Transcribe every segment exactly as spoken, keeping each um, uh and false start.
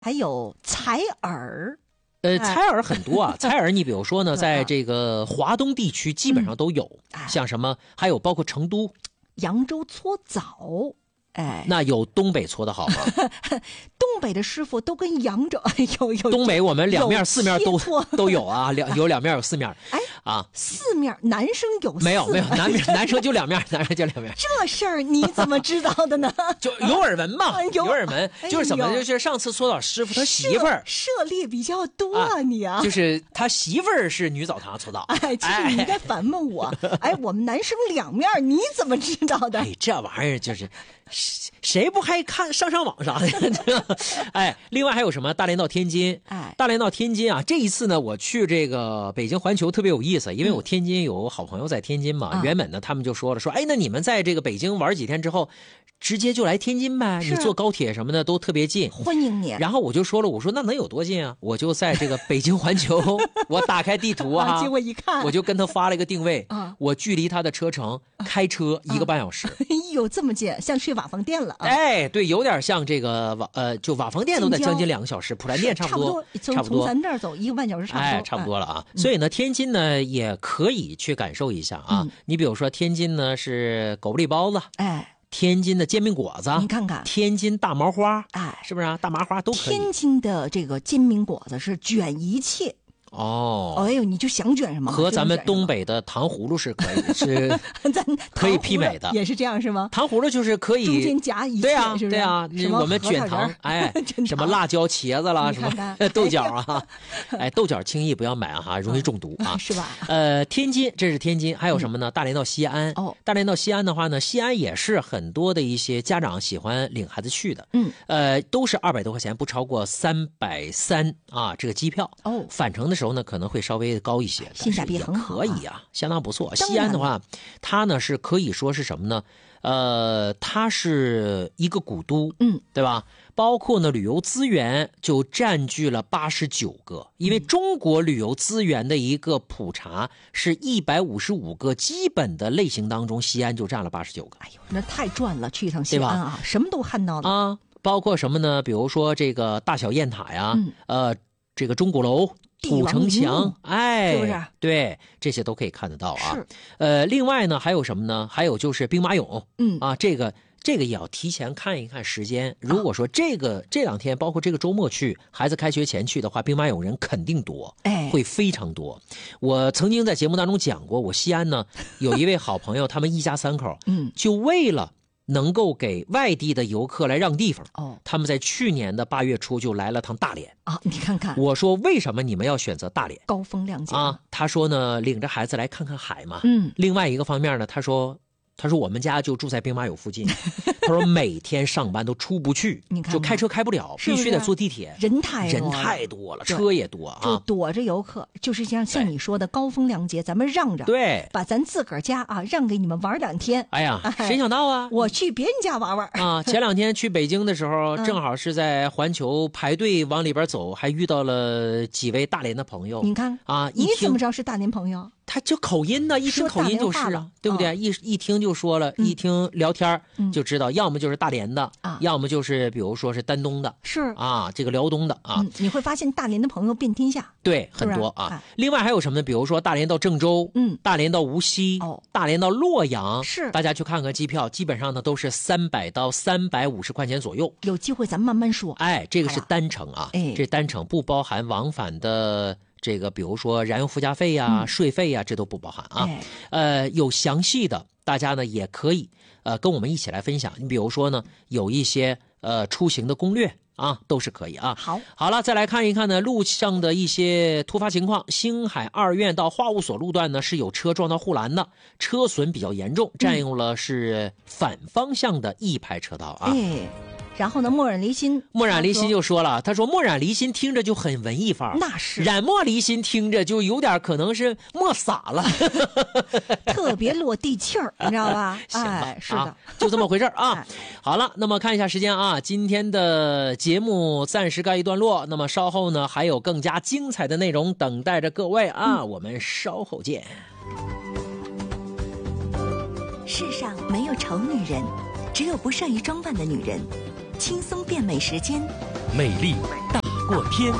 还有采耳。 呃，采耳很多啊，采耳你比如说呢，在这个华东地区基本上都有， 嗯、 像什么，还有包括成都、 扬州搓澡。哎， 那有东北搓的好吗？ 东北的师傅都跟扬州有有。 东北我们两面四面都都有啊，两有两面有四面。 哎啊， 四面男生有四没有没有男男生就两面，男生就两面。 这事儿你怎么知道的呢？ 就有耳闻嘛， 哎、 有耳闻，哎、就是什么？就是上次搓澡师傅他媳妇儿涉猎比较多啊，啊你啊， 就是他媳妇儿是女澡堂搓澡。 哎，其实你应该反问我，哎，我们男生两面，你怎么知道的？ 哎，这玩意儿就是。谁不还看上上网啥的？哎，另外还有什么大连到天津？ 哎， 大连到天津啊，这一次呢，我去这个北京环球特别有意思，因为我天津有好朋友在天津嘛。嗯、原本呢，他们就说了，说哎，那你们在这个北京玩几天之后，直接就来天津呗？你坐高铁什么的都特别近， 欢迎你。 然后我就说了，我说那能有多近啊？我就在这个北京环球，我打开地图啊， 结果一看， 我就跟他发了一个定位， 啊、 我距离他的车程开车一个半小时。 哎呦，这么近，像去瓦房店了啊！ 哎，对，有点像这个瓦呃，就瓦房店都得将近两个小时，普兰店差不多，差不多。 从咱这儿走一个半小时，差不多， 哎，差不多了啊。嗯、所以呢，天津呢也可以去感受一下啊。嗯、你比如说，天津呢是狗不理包子， 哎， 天津的煎饼果子， 你看看， 天津大麻花， 哎， 是不是啊？大麻花都可以。 天津的这个煎饼果子是卷一切。 哦， 哎呦，你就想卷什么？ 和咱们东北的糖葫芦是可以，是咱可以媲美的， 也是这样是吗？ 糖葫芦就是可以中间夹一切， 对啊， 是对啊，我们卷糖，哎，什么辣椒茄子啦，什么豆角啊，哎，豆角轻易不要买啊，哈，容易中毒啊， 是吧？ 呃，天津这是天津，还有什么呢？大连到西安， 哦， 大连到西安的话呢，西安也是很多的一些家长喜欢领孩子去的， 嗯， 呃，都是二百多块钱，不超过三百三啊，这个机票， 哦， 返程的时候呢，可能会稍微。微高一些， 性价比很好， 可以啊，相当不错。西安的话，它呢是可以说是什么呢？呃，它是一个古都， 嗯， 对吧？包括呢旅游资源就占据了八十九个，因为中国旅游资源的一个普查是一百五十五个基本的类型当中，西安就占了八十九个。 哎呦，那太赚了，去一趟西安啊，什么都看到了啊，包括什么呢？比如说这个大小雁塔呀， 嗯、 呃，这个钟鼓楼。古城墙，哎， 是不是？ 对，这些都可以看得到啊。 是， 呃，另外呢，还有什么呢？还有就是兵马俑， 嗯啊，这个这个也要提前看一看时间。如果说这个、啊、这两天，包括这个周末去，孩子开学前去的话，兵马俑人肯定多， 哎， 会非常多。我曾经在节目当中讲过，我西安呢有一位好朋友，他们一家三口， 嗯， 就为了。能够给外地的游客来让地方哦， 他们在去年的八月初就来了趟大连啊，你看看， 我说为什么你们要选择大连？ 高风亮节啊，他说呢，领着孩子来看看海嘛， 嗯， 另外一个方面呢，他说。他说我们家就住在兵马俑附近，他说每天上班都出不去， 你看就开车开不了， 是不是必须得坐地铁， 人太多人太多了，车也多啊， 就躲着游客，就是像像你说的高风亮节，咱们让着， 对， 把咱自个儿家啊让给你们玩两天。 哎呀，哎谁想到啊？ 我去别人家玩玩啊！前两天去北京的时候， 嗯、 正好是在环球排队往里边走，还遇到了几位大连的朋友。 你看啊， 你怎么知道是大连朋友？ 他就口音呢，一听口音就是啊，对不对？ 哦、 一一听就说了， 嗯、 一听聊天就知道，要么就是大连的啊， 要么就是比如说是丹东的， 是啊，这个辽东的啊、 嗯。你会发现大连的朋友遍天下， 对，很多啊。 哎、 另外还有什么呢？比如说大连到郑州， 嗯， 大连到无锡， 哦， 大连到洛阳， 是大家去看看机票，基本上呢都是三百到三百五十块钱左右。 有机会咱们慢慢说。 哎，这个是单程啊， 哎， 这单程不包含往返的。这个比如说燃油附加费呀、 嗯、 税费呀，这都不包含啊。 哎、 呃，有详细的，大家呢也可以呃跟我们一起来分享。你比如说呢，有一些呃出行的攻略啊，都是可以啊。 好， 好了，再来看一看呢路上的一些突发情况。星海二院到化物所路段呢是有车撞到护栏的，车损比较严重，占用了是反方向的一排车道啊。 哎。然后呢，墨染离心， 墨染离心就说了，他说墨染离心听着就很文艺范儿， 那是染墨离心听着就有点可能是墨洒了， 特别落地气儿，你知道吧？哎，是的、 啊，就这么回事啊。 哎、 好了，那么看一下时间啊，今天的节目暂时告一段落，那么稍后呢还有更加精彩的内容等待着各位啊，嗯、我们稍后见。 世上没有丑女人，只有不善于装扮的女人。 轻松变美时间， 美丽大过天。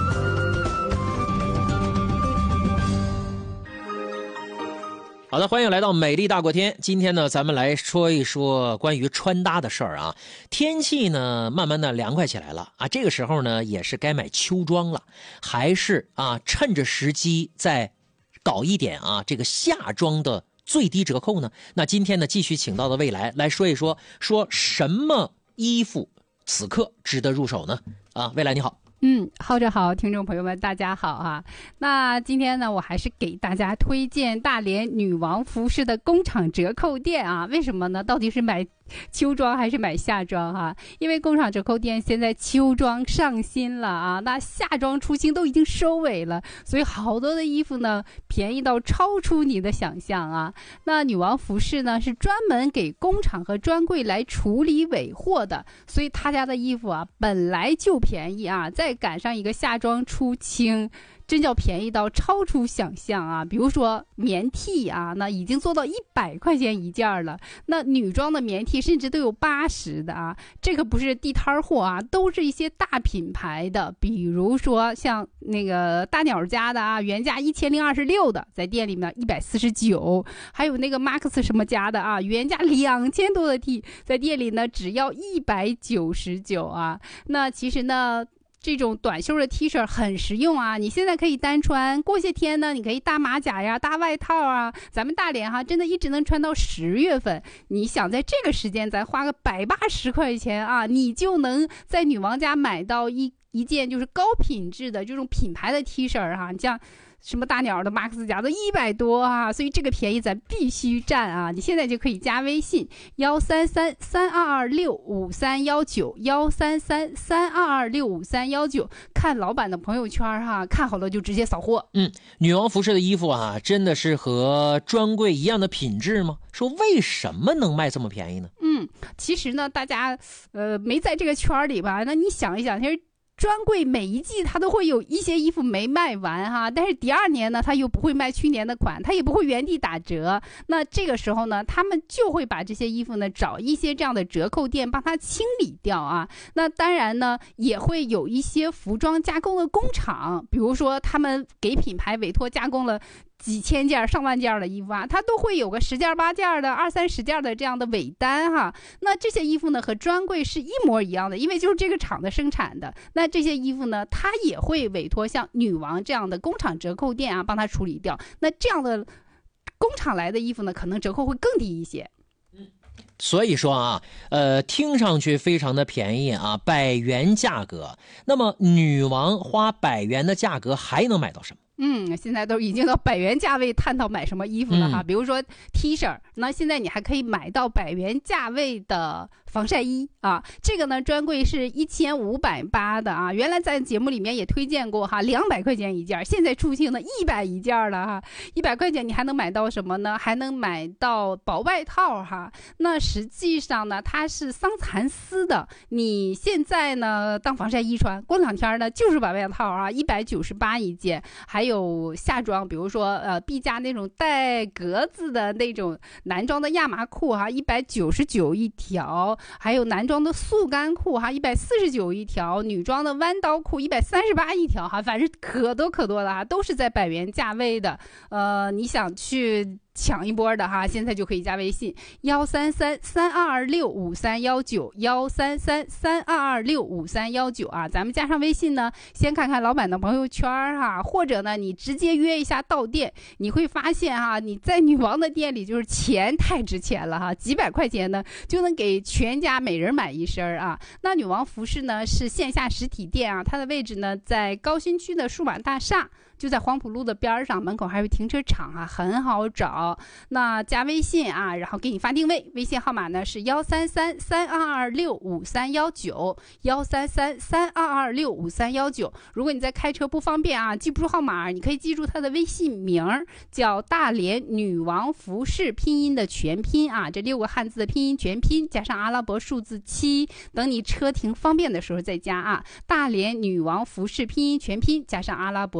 好的，欢迎来到美丽大过天。今天呢，咱们来说一说关于穿搭的事儿啊。天气呢，慢慢的凉快起来了啊，这个时候呢，也是该买秋装了，还是啊，趁着时机再搞一点啊，这个夏装的最低折扣呢？那今天呢，继续请到的未来来说一说，说什么衣服此刻值得入手呢？啊，未来你好。 嗯，浩哲好，听众朋友们大家好啊。那今天呢，我还是给大家推荐大连女王服饰的工厂折扣店啊。为什么呢？到底是买秋装还是买夏装哈、啊？因为工厂折扣店现在秋装上新了啊，那夏装出清都已经收尾了，所以好多的衣服呢便宜到超出你的想象啊。那女王服饰呢是专门给工厂和专柜来处理尾货的，所以他家的衣服啊本来就便宜啊，再赶上一个夏装出清，真叫便宜到超出想象啊！比如说棉 T 啊，那已经做到一百块钱一件了。那女装的棉 T 甚至都有八十的啊，这个不是地摊货啊，都是一些大品牌的，比如说像那个大鸟家的啊，原价一千零二十六的，在店里面一百四十九，还有那个 Max 什么家的啊，原价两千多的 T， 在店里呢只要一百九十九啊。那其实呢，这种短袖的 T 恤很实用啊，你现在可以单穿，过些天呢你可以搭马甲呀，搭外套啊，咱们大连哈真的一直能穿到十月份。你想在这个时间咱花个百八十块钱啊，你就能在女王家买到一一件就是高品质的这种品牌的 T 恤哈、啊，你像什么大鸟的 Max 家都一百多啊，所以这个便宜咱必须占啊！你现在就可以加微信幺三三三二二六五三幺九幺三三三二二六五三幺九，看老板的朋友圈哈、啊，看好了就直接扫货。 嗯，女王服饰的衣服啊，真的是和专柜一样的品质吗？说为什么能卖这么便宜呢？ 嗯，其实呢，大家呃没在这个圈里吧？那你想一想，其实专柜每一季它都会有一些衣服没卖完哈，但是第二年呢，它又不会卖去年的款，它也不会原地打折。那这个时候呢，他们就会把这些衣服呢找一些这样的折扣店帮它清理掉啊。那当然呢，也会有一些服装加工的工厂，比如说他们给品牌委托加工了几千件上万件的衣服啊，它都会有个十件八件的二三十件的这样的尾单哈。那这些衣服呢和专柜是一模一样的，因为就是这个厂的生产的。那这些衣服呢，它也会委托像女王这样的工厂折扣店啊帮它处理掉。那这样的工厂来的衣服呢，可能折扣会更低一些。 所以说啊，呃，听上去非常的便宜啊，百元价格。那么女王花百元的价格还能买到什么？ 嗯，现在都已经到百元价位探讨买什么衣服了哈， 嗯、 比如说 T 恤，那现在你还可以买到百元价位的防晒衣啊，这个呢专柜是一千五百八的啊，原来在节目里面也推荐过哈，两百块钱一件，现在出清的一百一件了哈，一百块钱你还能买到什么呢？还能买到薄外套哈，那实际上呢它是桑蚕丝的，你现在呢当防晒衣穿，过两天呢就是薄外套啊，一百九十八一件，还有夏装，比如说呃 B 家那种带格子的那种男装的亚麻裤哈，一百九十九一条，还有男装的速干裤哈，一百四十九一条，女装的弯刀裤一百三十八一条哈，反正可多可多了哈，都是在百元价位的。呃，你想去抢一波的哈，现在就可以加微信幺三三三二二六五三幺九幺三三三二二六五三幺九啊，咱们加上微信呢，先看看老板的朋友圈哈，或者呢你直接约一下到店，你会发现哈，你在女王的店里就是钱太值钱了哈，几百块钱呢就能给全家每人买一身啊。那女王服饰呢是线下实体店啊，它的位置呢在高新区的数码大厦，就在黄浦路的边上，门口还有停车场啊，很好找。那加微信啊，然后给你发定位，微信号码呢是幺三三三二二六五三幺九幺三三三二二六五三幺九。如果你在开车不方便啊，记不住号码，你可以记住他的微信名叫大连女王服饰拼音的全拼啊，这六个汉字的拼音全拼加上阿拉伯数字七，等你车停方便的时候再加啊。大连女王服饰拼音全拼加上阿拉伯数字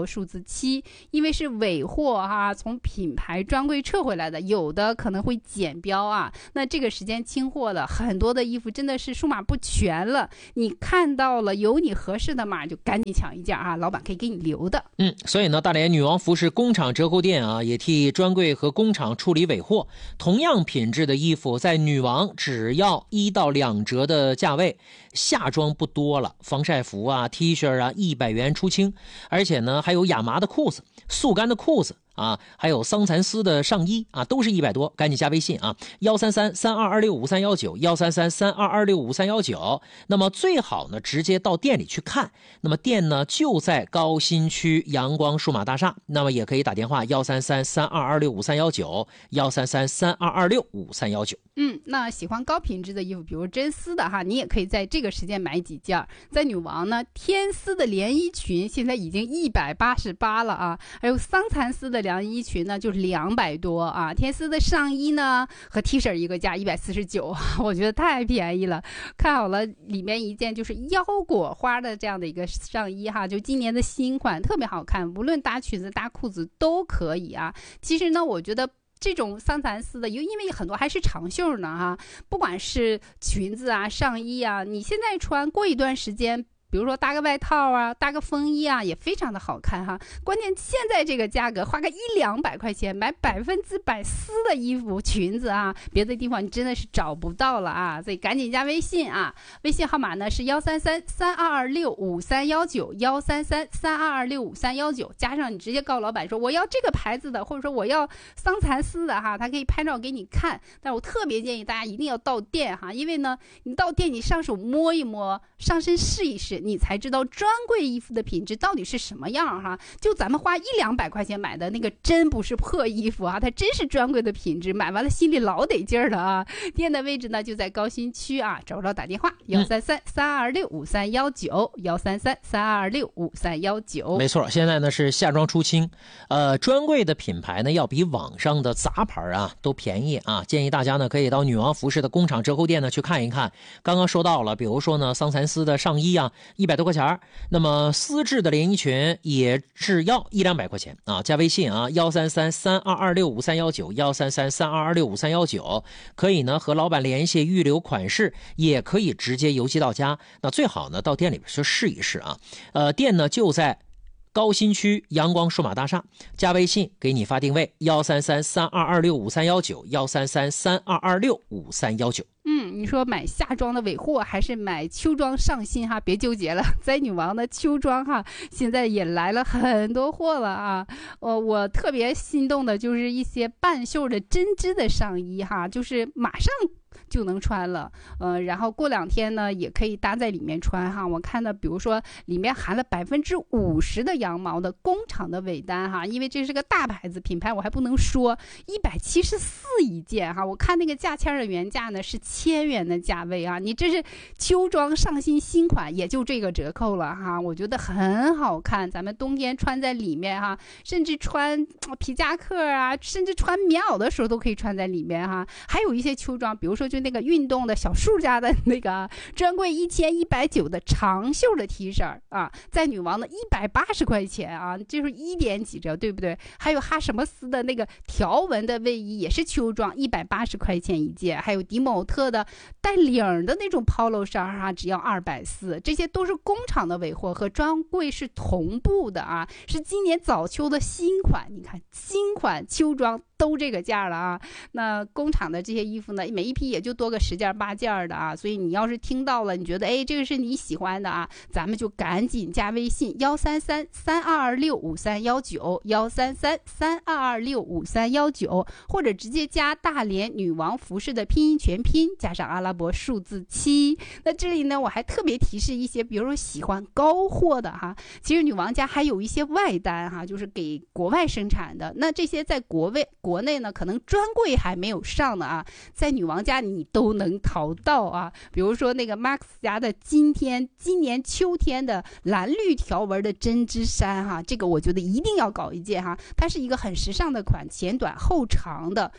七，因为是尾货哈、啊，从品牌专柜撤回来的，有的可能会减标啊。那这个时间清货的很多的衣服真的是数码不全了，你看到了有你合适的码就赶紧抢一件啊，老板可以给你留的。 嗯，所以呢，大连女王服饰工厂折扣店啊，也替专柜和工厂处理尾货。同样品质的衣服，在女王只要一到两折的价位，夏装不多了，防晒服啊、T 恤啊，一百元出清，而且呢，还有亚麻的裤子、速干的裤子。啊，还有桑蚕丝的上衣啊，都是一百多，赶紧加微信啊，幺三三三二二六五三幺九，幺三三三二二六五三幺九。那么最好呢，直接到店里去看。那么店呢就在高新区阳光数码大厦。那么也可以打电话幺三三三二二六五三幺九，幺三三三二二六五三幺九。 嗯，那喜欢高品质的衣服，比如真丝的哈，你也可以在这个时间买几件。在女王呢，天丝的连衣裙现在已经一百八十八了啊，还有桑蚕丝的凉衣裙呢，就是两百多啊。天丝的上衣呢和 T 恤一个价一百四十九，我觉得太便宜了。看好了，里面一件就是腰果花的这样的一个上衣哈，就今年的新款，特别好看，无论搭裙子搭裤子都可以啊。其实呢，我觉得这种桑蚕丝的，因为很多还是长袖呢哈，不管是裙子啊、上衣啊，你现在穿，过一段时间，比如说搭个外套啊，搭个风衣啊，也非常的好看哈。关键现在这个价格，花个一两百块钱买百分之百丝的衣服、裙子啊，别的地方你真的是找不到了啊！所以赶紧加微信啊，微信号码呢是幺三三三二二六五三幺九，幺三三三二二六五三幺九，加上你直接告诉老板说我要这个牌子的，或者说我要桑蚕丝的哈，他可以拍照给你看。但我特别建议大家一定要到店哈，因为呢，你到店你上手摸一摸，上身试一试。你才知道专柜衣服的品质到底是什么样哈。就咱们花一两百块钱买的那个真不是破衣服啊，它真是专柜的品质，买完了心里老得劲儿了啊。店的位置呢就在高新区啊，找不着打电话幺三三三二六五三幺九，幺三三三二六五三幺九。 没错，现在呢是夏装出清，呃，专柜的品牌呢要比网上的杂牌啊都便宜啊。建议大家呢可以到女王服饰的工厂折扣店呢去看一看。刚刚说到了，比如说呢桑蚕丝的上衣啊，一百多块钱，那么丝质的连衣裙也只要一两百块钱啊！加微信啊，幺三三三二二六五三幺九，幺三三三二二六五三幺九，可以呢和老板联系预留款式，也可以直接邮寄到家。那最好呢到店里边去试一试啊！呃，店呢就在高新区阳光数码大厦，加微信给你发定位幺三三三二二六五三幺九，幺三三三二二六五三幺九。 嗯，你说买夏装的尾货还是买秋装上新哈？别纠结了，在女王的秋装哈，现在也来了很多货了啊！呃，我特别心动的就是一些半袖的针织的上衣哈，就是马上就能穿了，呃，然后过两天呢也可以搭在里面穿哈。我看到比如说里面含了百分之五十的羊毛的工厂的尾单哈，因为这是个大牌子品牌，我还不能说，一百七十四一件哈。我看那个价签的原价呢是千元的价位啊，你这是秋装上新新款，也就这个折扣了哈。我觉得很好看，咱们冬天穿在里面哈，甚至穿皮夹克啊，甚至穿棉袄的时候都可以穿在里面哈。还有一些秋装，比如说就那个运动的小树家的那个专柜一千一百九的长袖的 T 恤啊，在女王的一百八十块钱啊，就是一点几折，对不对？还有哈什么斯的那个条纹的卫衣也是秋装，一百八十块钱一件。还有迪某特的带领的那种 polo 衫啊，只要二百四，这些都是工厂的尾货，和专柜是同步的啊，是今年早秋的新款。你看新款秋装都这个价了啊，那工厂的这些衣服呢，每一批也就多个十件八件的啊，所以你要是听到了，你觉得哎这个是你喜欢的啊，咱们就赶紧加微信幺三三三二二六五三幺九，幺三三三二二六五三幺九，或者直接加大连女王服饰的拼音全拼加上阿拉伯数字七。那这里呢，我还特别提示一些，比如说喜欢高货的哈，其实女王家还有一些外单哈，就是给国外生产的。那这些在国外国内呢，可能专柜还没有上的啊，在女王家你都能淘到啊。比如说那个 Max 家的今天今年秋天的蓝绿条纹的针织衫哈，这个我觉得一定要搞一件哈，它是一个很时尚的款，前短后长的。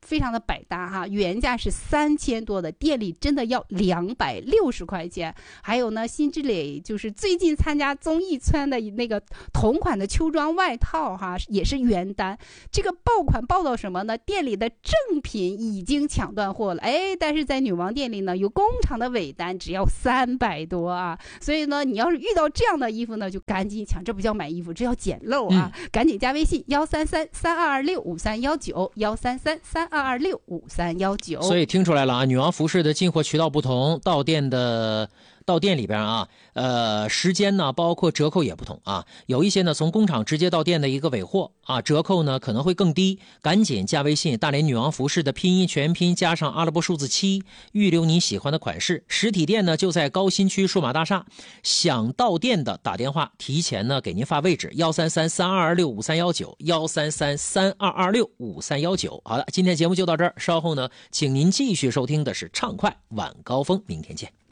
非常的百搭哈，原价是三千多的，店里真的要两百六十块钱。还有呢，辛芷蕾就是最近参加综艺穿的那个同款的秋装外套哈，也是原单。这个爆款爆到什么呢？店里的正品已经抢断货了，哎，但是在女王店里呢，有工厂的尾单，只要三百多啊。所以呢，你要是遇到这样的衣服呢，就赶紧抢，这不叫买衣服，这叫捡漏啊！嗯、赶紧加微信幺三三三二二六五三幺九幺三三三二二六五三幺九。 所以听出来了啊，女王服饰的进货渠道不同，到店的。到店里边啊，呃，时间呢，包括折扣也不同啊。有一些呢，从工厂直接到店的一个尾货啊，折扣呢可能会更低。赶紧加微信，大连女王服饰的拼音全拼加上阿拉伯数字七，预留你喜欢的款式。实体店呢就在高新区数码大厦。想到店的打电话，提前呢给您发位置，幺三三三二二六五三幺九，幺三三三二二六五三幺九。好了，今天节目就到这儿，稍后呢，请您继续收听的是畅快晚高峰，明天见。